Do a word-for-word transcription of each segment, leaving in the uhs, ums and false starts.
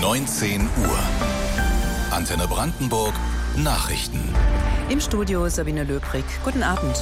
neunzehn Uhr. Antenne Brandenburg Nachrichten. Im Studio Sabine Löbrig. Guten Abend.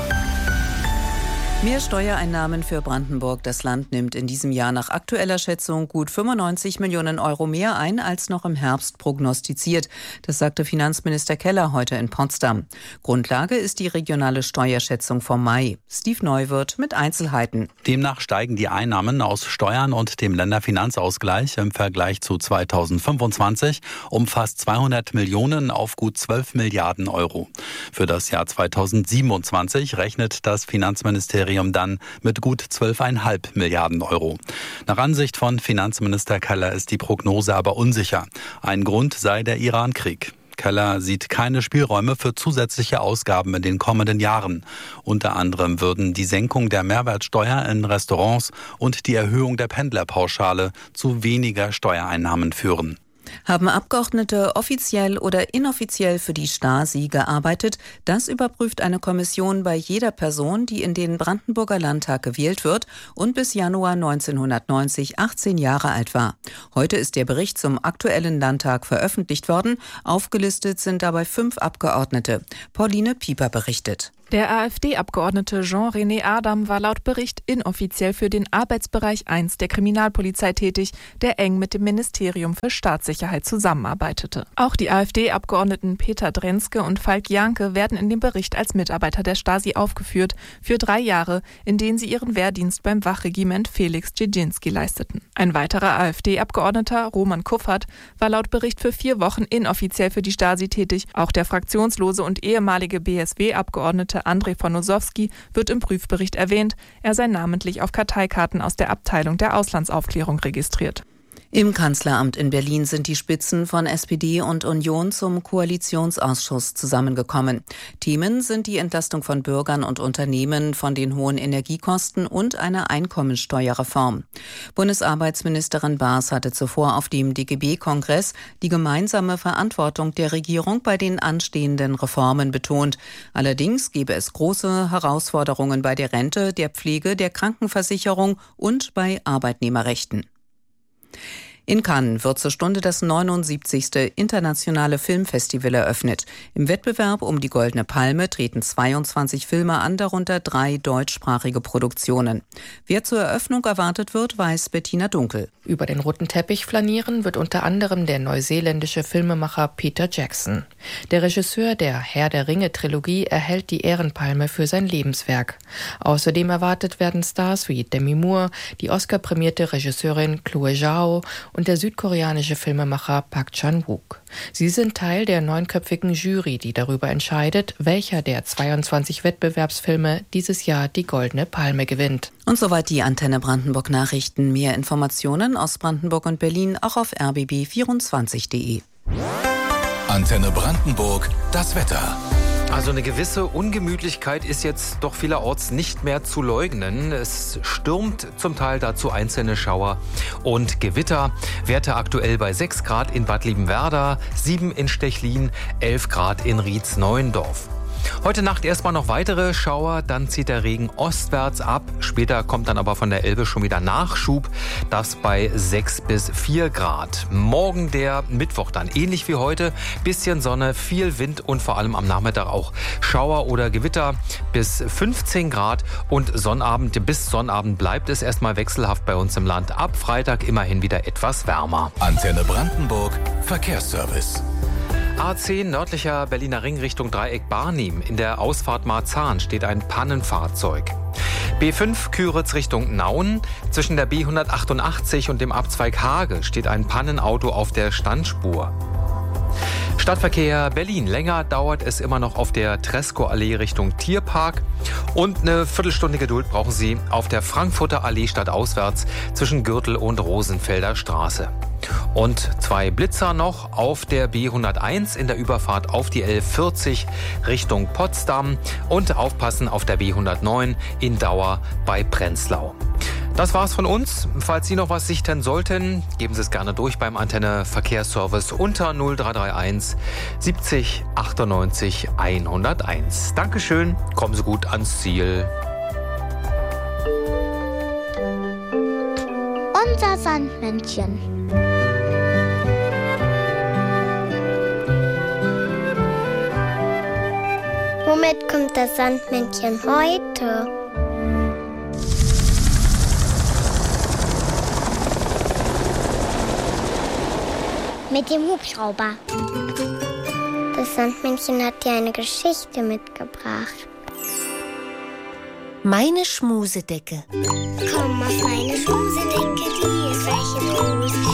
Mehr Steuereinnahmen für Brandenburg. Das Land nimmt in diesem Jahr nach aktueller Schätzung gut fünfundneunzig Millionen Euro mehr ein, als noch im Herbst prognostiziert. Das sagte Finanzminister Keller heute in Potsdam. Grundlage ist die regionale Steuerschätzung vom Mai. Steve Neuwirth mit Einzelheiten. Demnach steigen die Einnahmen aus Steuern und dem Länderfinanzausgleich im Vergleich zu zweitausendfünfundzwanzig um fast zweihundert Millionen auf gut zwölf Milliarden Euro. Für das Jahr zweitausendsiebenundzwanzig rechnet das Finanzministerium dann mit gut zwölf Komma fünf Milliarden Euro. Nach Ansicht von Finanzminister Keller ist die Prognose aber unsicher. Ein Grund sei der Iran-Krieg. Keller sieht keine Spielräume für zusätzliche Ausgaben in den kommenden Jahren. Unter anderem würden die Senkung der Mehrwertsteuer in Restaurants und die Erhöhung der Pendlerpauschale zu weniger Steuereinnahmen führen. Haben Abgeordnete offiziell oder inoffiziell für die Stasi gearbeitet? Das überprüft eine Kommission bei jeder Person, die in den Brandenburger Landtag gewählt wird und bis Januar neunzehnhundertneunzig achtzehn Jahre alt war. Heute ist der Bericht zum aktuellen Landtag veröffentlicht worden. Aufgelistet sind dabei fünf Abgeordnete. Pauline Pieper berichtet. Der AfD-Abgeordnete Jean-René Adam war laut Bericht inoffiziell für den Arbeitsbereich eins der Kriminalpolizei tätig, der eng mit dem Ministerium für Staatssicherheit zusammenarbeitete. Auch die AfD-Abgeordneten Peter Drenske und Falk Janke werden in dem Bericht als Mitarbeiter der Stasi aufgeführt, für drei Jahre, in denen sie ihren Wehrdienst beim Wachregiment Felix Dzerzhinsky leisteten. Ein weiterer AfD-Abgeordneter, Roman Kuffert, war laut Bericht für vier Wochen inoffiziell für die Stasi tätig. Auch der fraktionslose und ehemalige B S W-Abgeordnete Andrei von Nosowski wird im Prüfbericht erwähnt. Er sei namentlich auf Karteikarten aus der Abteilung der Auslandsaufklärung registriert. Im Kanzleramt in Berlin sind die Spitzen von S P D und Union zum Koalitionsausschuss zusammengekommen. Themen sind die Entlastung von Bürgern und Unternehmen von den hohen Energiekosten und eine Einkommensteuerreform. Bundesarbeitsministerin Baas hatte zuvor auf dem D G B-Kongress die gemeinsame Verantwortung der Regierung bei den anstehenden Reformen betont. Allerdings gebe es große Herausforderungen bei der Rente, der Pflege, der Krankenversicherung und bei Arbeitnehmerrechten. In Cannes wird zur Stunde das neunundsiebzigste internationale Filmfestival eröffnet. Im Wettbewerb um die Goldene Palme treten zweiundzwanzig Filme an, darunter drei deutschsprachige Produktionen. Wer zur Eröffnung erwartet wird, weiß Bettina Dunkel. Über den roten Teppich flanieren wird unter anderem der neuseeländische Filmemacher Peter Jackson. Der Regisseur der Herr der Ringe-Trilogie erhält die Ehrenpalme für sein Lebenswerk. Außerdem erwartet werden Stars wie Demi Moore, die Oscar-prämierte Regisseurin Chloe Zhao und der südkoreanische Filmemacher Park Chan-wook. Sie sind Teil der neunköpfigen Jury, die darüber entscheidet, welcher der zweiundzwanzig Wettbewerbsfilme dieses Jahr die Goldene Palme gewinnt. Und soweit die Antenne Brandenburg Nachrichten. Mehr Informationen aus Brandenburg und Berlin auch auf r b b vierundzwanzig punkt d e. Antenne Brandenburg, das Wetter. Also eine gewisse Ungemütlichkeit ist jetzt doch vielerorts nicht mehr zu leugnen. Es stürmt zum Teil dazu einzelne Schauer und Gewitter. Werte aktuell bei sechs Grad in Bad Liebenwerda, sieben in Stechlin, elf Grad in Rietz-Neuendorf. Heute Nacht erstmal noch weitere Schauer, dann zieht der Regen ostwärts ab. Später kommt dann aber von der Elbe schon wieder Nachschub, das bei sechs bis vier Grad. Morgen der Mittwoch dann, ähnlich wie heute, bisschen Sonne, viel Wind und vor allem am Nachmittag auch Schauer oder Gewitter bis fünfzehn Grad. Und Sonnabend bis Sonnabend bleibt es erstmal wechselhaft bei uns im Land. Ab Freitag immerhin wieder etwas wärmer. Antenne Brandenburg, Verkehrsservice. A zehn nördlicher Berliner Ring Richtung Dreieck Barnim. In der Ausfahrt Marzahn steht ein Pannenfahrzeug. B fünf Küritz Richtung Nauen. Zwischen der B hundertachtundachtzig und dem Abzweig Hage steht ein Pannenauto auf der Standspur. Stadtverkehr Berlin. Länger dauert es immer noch auf der Tresco-Allee Richtung Tierpark. Und eine Viertelstunde Geduld brauchen Sie auf der Frankfurter Allee stadtauswärts zwischen Gürtel und Rosenfelder Straße. Und zwei Blitzer noch auf der B hunderteins in der Überfahrt auf die L vierzig Richtung Potsdam und aufpassen auf der B hundertneun in Dauer bei Prenzlau. Das war's von uns. Falls Sie noch was sichten sollten, geben Sie es gerne durch beim Antenne Verkehrsservice unter null drei drei eins siebzig achtundneunzig hunderteins. Dankeschön, kommen Sie gut ans Ziel. Unser Sandmännchen. Womit kommt das Sandmännchen heute? Mit dem Hubschrauber. Das Sandmännchen hat dir eine Geschichte mitgebracht. Meine Schmusedecke. Komm auf meine Schmusedecke, die ist welche groß.